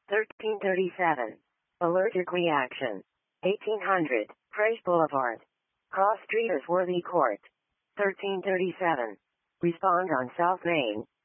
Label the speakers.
Speaker 1: 1337. Allergic reaction. 1800. Praise Boulevard. Cross Street is Worthy Court. 1337. Respond on South Main.